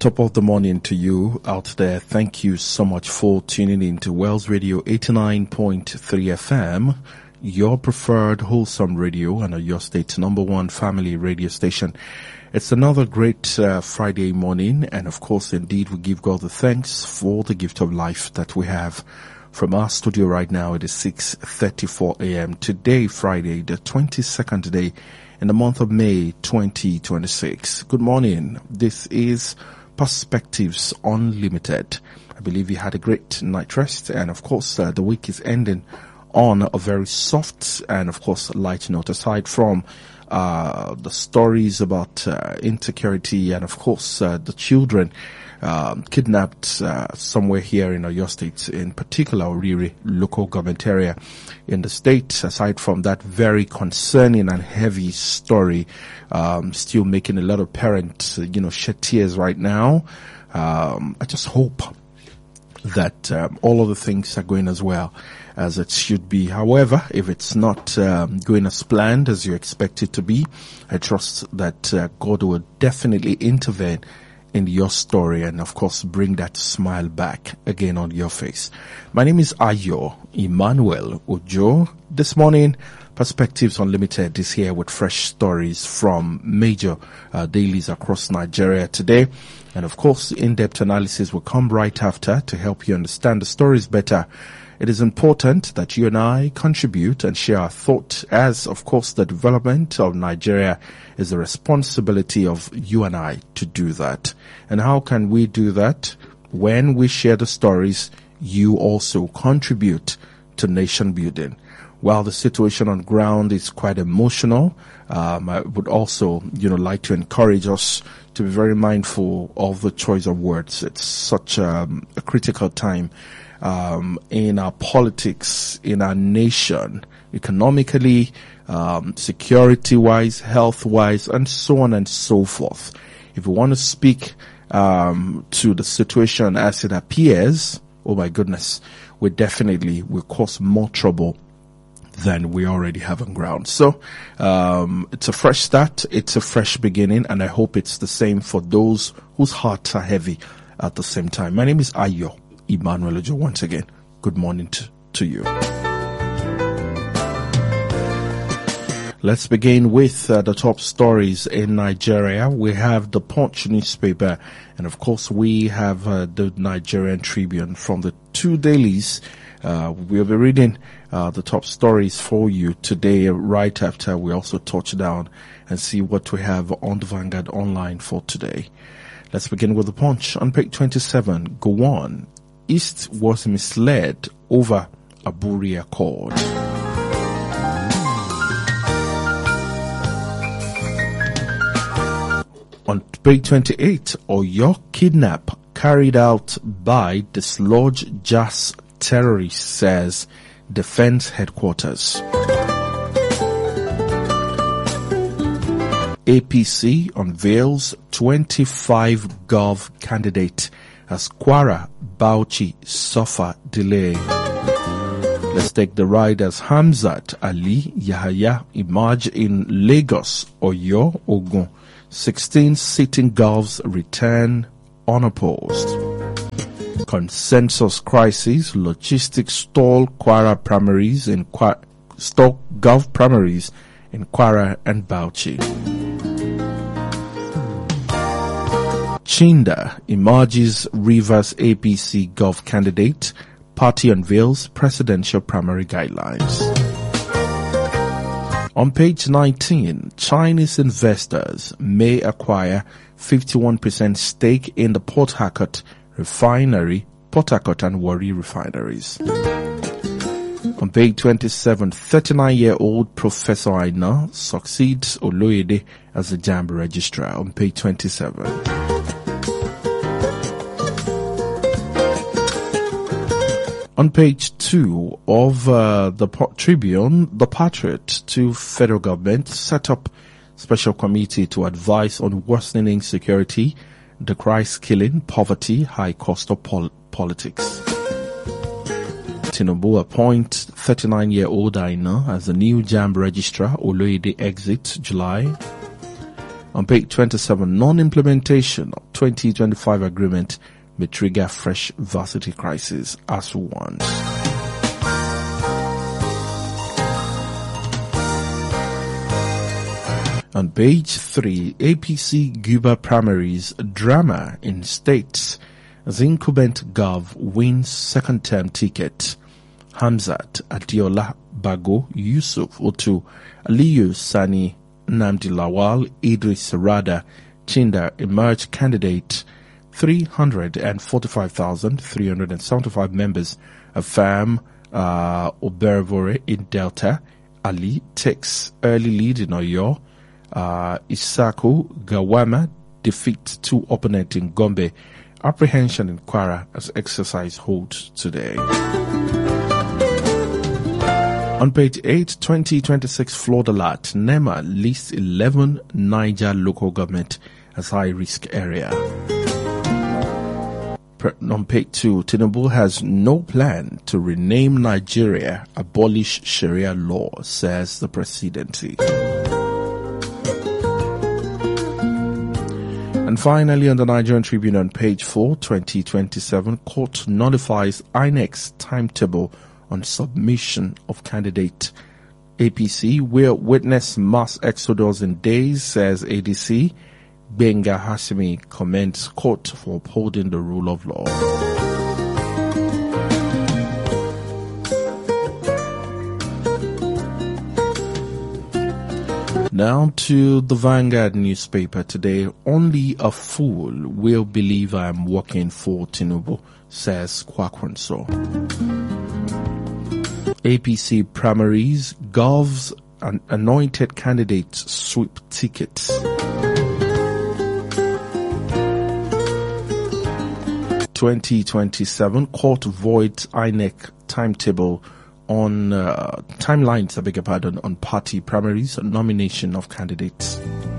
Top of the morning to you out there. Thank you so much for tuning in to Wells Radio 89.3 FM, your preferred wholesome radio and your state's number one family radio station. It's another great Friday morning, and of course, indeed, we give God the thanks for the gift of life that we have. From our studio right now, it is 6:34 a.m. Today, Friday, the 22nd day in the month of May 2026. Good morning. This is Perspectives Unlimited. I believe you had a great night rest, and of course the week is ending on a very soft and of course light note. Aside from the stories about insecurity and of course the children kidnapped somewhere here in Oyo State, in particular Oriri local government area in the state. Aside from that very concerning and heavy story, still making a lot of parents, shed tears right now. I just hope that all of the things are going as well as it should be. However, if it's not going as planned as you expect it to be, I trust that God will definitely intervene in your story and of course bring that smile back again on your face. My name is Ayo Emmanuel Ojo. This morning, Perspectives Unlimited is here with fresh stories from major dailies across Nigeria today. And of course, in-depth analysis will come right after to help you understand the stories better. It is important that you and I contribute and share our thoughts, as of course the development of Nigeria is the responsibility of you and I to do that. And how can we do that? When we share the stories, you also contribute to nation building. While the situation on ground is quite emotional, I would also, like to encourage us to be very mindful of the choice of words. It's such a critical time in our politics, in our nation, economically, security-wise, health-wise, and so on and so forth. If we want to speak to the situation as it appears, oh my goodness, we definitely will cause more trouble than we already have on ground. So it's a fresh start, it's a fresh beginning, and I hope it's the same for those whose hearts are heavy at the same time. My name is Ayo Emmanuel Ojo. Once again, good morning to you. Let's begin with the top stories in Nigeria. We have the Punch newspaper, and of course we have the Nigerian Tribune. From the two dailies, we'll be reading the top stories for you today, right after we also touch down and see what we have on the Vanguard Online for today. Let's begin with the Punch. On page 27, go on. East was misled over Aburi Accord. On page 28, Oyo kidnap carried out by dislodged JAS terrorists, says Defense Headquarters. APC unveils 25 Gov candidate as Kwara Bauchi suffer delay. Let's take the ride as Hamzat Ali Yahaya emerge in Lagos, Oyo, Ogun. 16 sitting Govs return unopposed. Consensus crisis, logistics stall Kwara primaries in stall Gov primaries in Kwara and Bauchi. Chinda emerges Rivers APC Gov candidate. Party unveils presidential primary guidelines. On page 19, Chinese investors may acquire 51% stake in the Port Harcourt refinery, Port Harcourt and Warri refineries. On page 27, 39-year-old Professor Aina succeeds Oloyede as the JAMB registrar. On page 27. On page 2 of the Tribune, the Patriot to federal government set up special committee to advise on worsening security, decries killing, poverty, high cost of politics. Tinubu appoint 39-year-old Aina as the new JAMB registrar. Oloyede exits July. On page 27, non-implementation of 2025 agreement may trigger fresh varsity crisis as warned. On page 3, APC Guba primaries drama in states as incumbent Gov wins second-term ticket. Hamzat Adiola Bago Yusuf Otu Aliyu Sani Namdi Lawal Idris Rada Chinda emerged candidate. 345,375 members affirm Obervore in Delta. Ali takes early lead in Oyo. Isaku Gawama defeats 2 opponents in Gombe. Apprehension in Kwara as exercise holds today. On page 8, 2026 flood alert. NEMA lists 11 Niger local government as high-risk area. On page 2, Tinubu has no plan to rename Nigeria, abolish Sharia law, says the presidency. And finally, on the Nigerian Tribune on page 4, 2027, court nullifies INEC's timetable on submission of candidate. APC will witness mass exodus in days, says ADC. Benga Hashimi commends court for upholding the rule of law. Now to the Vanguard newspaper today. Only a fool will believe I am working for Tinubu, says Kwakwanso. APC primaries, Gov's anointed candidates sweep tickets. 2027 court voids INEC timetable on timelines, on party primaries and nomination of candidates.